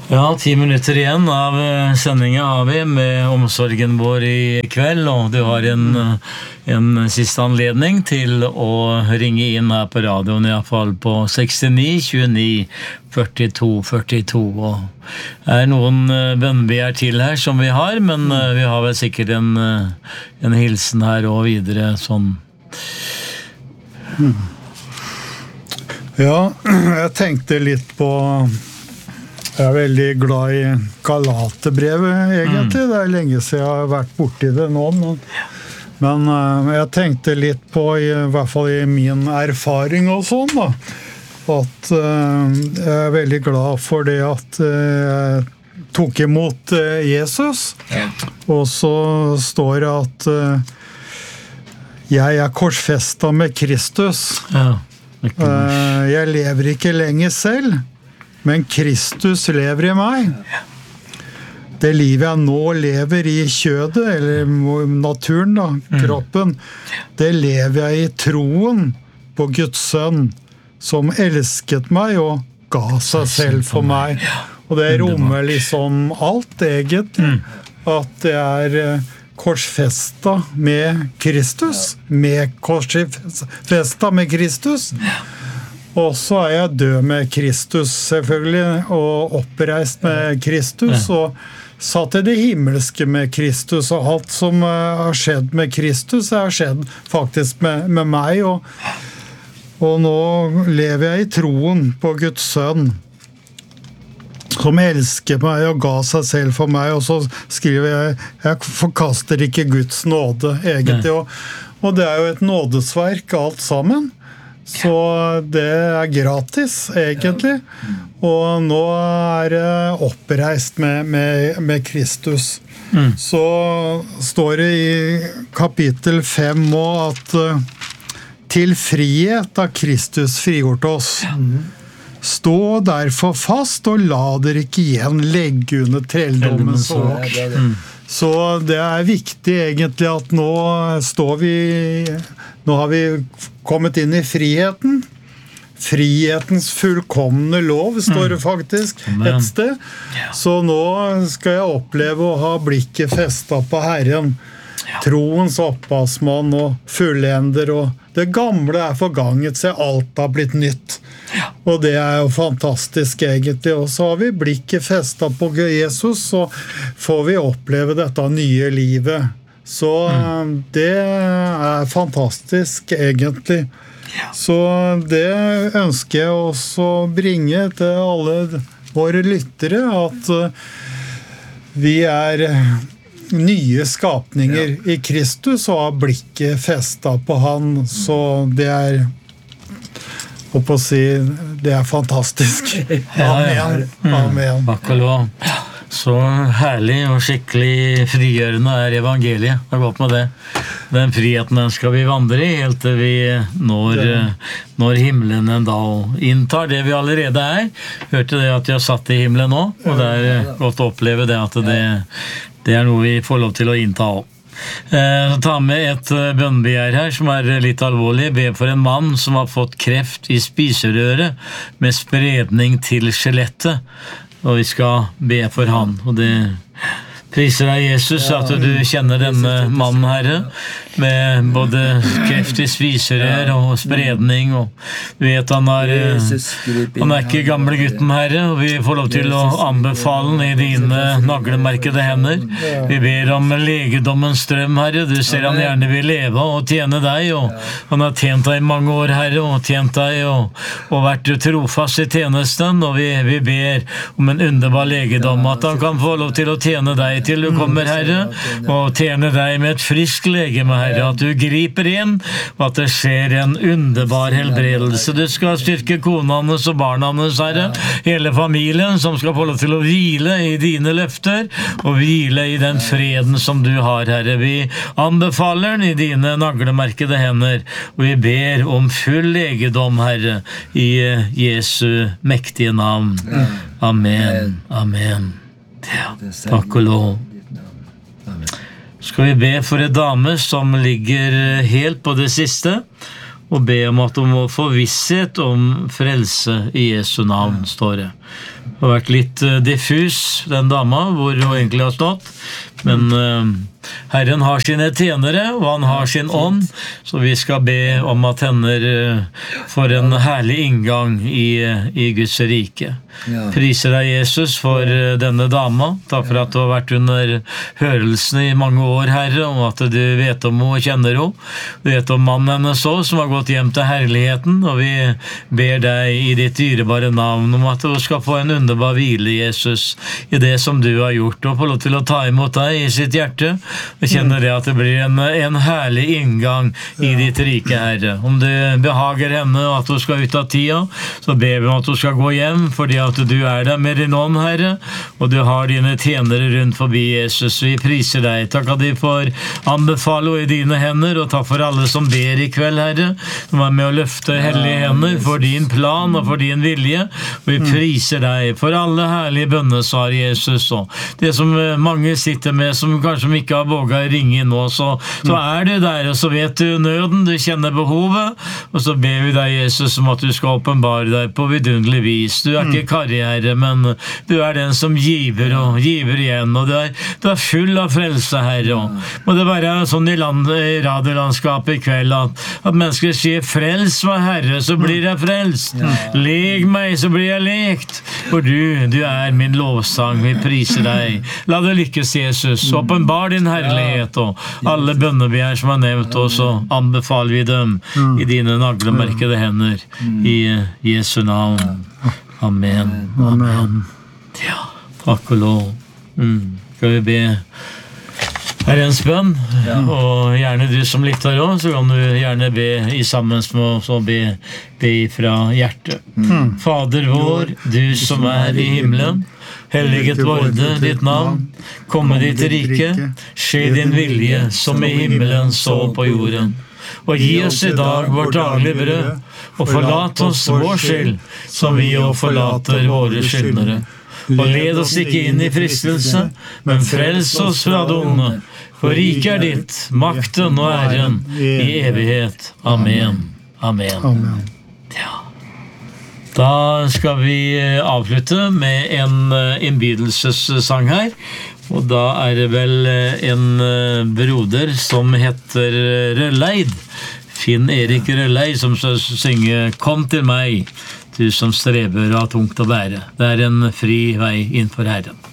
Ja, 10 minutter igjen av sendingen har vi med omsorgen vår i kveld, og du har en siste anledning til å ringe inn her på radioen, i hvert fall på 69 29 42 42, og noen bønnbegjær til her som vi har, men vi har vel sikkert en hilsen her og videre sånn. Ja, jeg tenkte litt på Jeg veldig glad i Galaterbrevet, egentlig. Det lenge siden jeg har vært borti det nå, men jeg tenkte litt på, i hvert fall i min erfaring og sånn, da, at jeg veldig glad for det at jeg tok imot Jesus, og så står det at jeg korsfestet med Kristus. Jeg lever ikke lenger selv, men Kristus lever i meg. Det livet jeg nå lever i kjødet, eller naturen da, kroppen, det lever jeg i troen på Guds sønn, som elsket meg og ga seg selv for meg. Og det rommer liksom alt egentlig, at det korsfestet med Kristus, og så jeg død med Kristus selvfølgelig, og oppreist med Kristus, og satt i det himmelske med Kristus, og alt som har skjedd med Kristus har skjedd faktisk med meg, og nå lever jeg i troen på Guds sønn, som elsker meg og ga seg selv for meg, og så skriver jeg forkaster ikke Guds nåde egentlig, og det jo et nådesverk alt sammen, så det gratis egentlig, og nå det oppreist med Kristus. Så står det i kapittel 5 at til frihet har Kristus frigjort oss. Stå derfor fast og la dere ikke igjen legge under trelldommens åk. Så det viktig egentlig at nå har vi kommet inn i friheten. Frihetens fullkomne lov står det faktisk et sted. Så nå skal jeg oppleve å ha blikket festet på Herren. Troens opphavsmann og fullender, og det gamle forganget, så alt har blitt nytt. Og det jo fantastisk egentlig, og så har vi blikket festet på Jesus, så får vi oppleve dette nye livet. Så det fantastisk egentlig. Så det ønsker jeg også å bringe til alle våre lyttere, at vi nye skapninger i Kristus, og har blikket festet på han, så det å si, det fantastisk. Amen. Amen. Takk og lov. Så herlig og skikkelig frigjørende evangeliet. Det godt med det. Den friheten skal vi vandre i, helt til vi når himmelen en dag og inntar det vi allerede Hørte det at jeg satt i himmelen nå, og det godt å oppleve det at det noe vi får lov til å innta også. Ta med et bønnbegjær her som litt alvorlig. Be for en mann som har fått kreft i spiserøret med spredning til skjelettet, og vi skal be for han, og det priser deg Jesus at du kjenner denne mannen, Herre, med både kreft i spiserør og spredning, og du vet han ikke gamle gutten, Herre, og vi får lov til å anbefale han i dine naglemerkede hender. Vi ber om legedommens strøm, Herre. Du ser han gjerne vil leve og tjene deg, og han har tjent deg i mange år, Herre, og tjent deg og vært trofast i tjenesten, og vi ber om en underbar legedom, at han kan få lov til å tjene deg til du kommer, Herre, og tjene deg med et frisk legeme, Herre, at du griper inn, og at det skjer en underbar helbredelse. Du skal styrke kona hans og barna hans, Herre, hele familien som skal få lov til å hvile i dine løfter, og hvile i den freden som du har, Herre. Vi anbefaler den i dine naglemerkede hender, og vi ber om full legedom, Herre, i Jesu mektige navn. Amen. Amen. Ja, takk og lov. Skal vi be for en dame som ligger helt på det siste, og be om at hun må få visshet om frelse i Jesu navn, står det. Det har vært litt diffus, den dama, hvor hun egentlig har stått. Men Herren har sine tjenere, og han har sin ånd, så vi skal be om at henne får en herlig inngang i Guds rike. Priser deg, Jesus, for denne dama. Takk for at du har vært under hørelsen i mange år, Herre, og at du vet om henne og kjenner henne. Du vet om mannen hennes også, som har gått hjem til herligheten, og vi ber deg i ditt dyrebare navn om at hun skal få en underbar hvile, Jesus, i det som du har gjort, og få lov til å ta imot deg i sitt hjerte, og kjenne det at det blir en herlig inngang i ditt rike, Herre. Om det behager henne at hun skal ut av tida, så ber vi om at hun skal gå hjem, fordi at du er der med din ånd, Herre, og du har dine tjenere rundt forbi, Jesus. Vi priser deg. Takk at de får anbefale henne i dine hender, og takk for alle som ber i kveld, Herre, som er med å løfte hellige hender for din plan og for din vilje. Og vi priser deg for alle herlige bønnesvar, Jesus. Og det som mange sitter med, som kanskje ikke har våget ringe nå, så er du der, og så vet du nøden, du kjenner behovet, og så ber vi deg, Jesus, om at du skal åpenbare deg på vidunderlig vis. Du er ikke karriere, men du er den som giver og giver igjen, og du er full av frelse, Herre. Og må det være sånn i radiolandskapet i kveld, at mennesker sier, frels meg, Herre, så blir jeg frelst. Leg meg, så blir jeg lekt. For du er min lovsang, vi priser deg. La det lykkes, Jesus. Åpenbar din herlighet, og alle bønnebegjær som er nevnt, og så anbefaler vi dem i dine naglemerkede hender. I Jesu navn. Amen. Amen. Ja, takk og lov. Skal vi be Herrens bønn, og gjerne du som lytter også, så kan du gjerne be i sammen med oss og be fra hjertet. Fader vår, du som er i himmelen, helliget vorde ditt navn, komme ditt rike, skje din vilje som i himmelen så på jorden. Og gi oss i dag vårt daglige brød, og forlat oss vår skyld, som vi og forlater våre skyldnere. Og led oss ikke inn i fristelse, men frels oss fra det onde. For riket er ditt, makten og æren i evighet. Amen. Amen. Ja. Da skal vi avslutte med en innbydelsessang her. Og da er det vel en broder som heter Rølleid. Finn Erik Rølleid, som skal synge «Kom til meg, du som strever og har tungt å bære». Det er en fri vei inn for Herren.